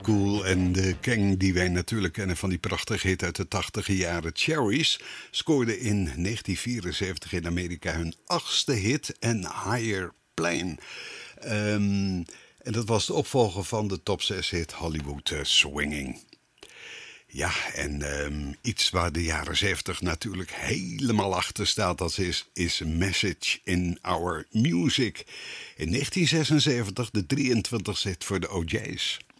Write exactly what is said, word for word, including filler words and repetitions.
Cool en de Kang die wij natuurlijk kennen van die prachtige hit uit de tachtige jaren, Cherries, scoorde in negentien vierenzeventig in Amerika hun achtste hit en Higher Plane. Um, en dat was de opvolger van de top zes hit Hollywood uh, Swinging. Ja, en um, iets waar de jaren zeventig natuurlijk helemaal achter staat, dat is, is Message in Our Music. In negentien zesenzeventig de drieëntwintigste hit voor de O J's.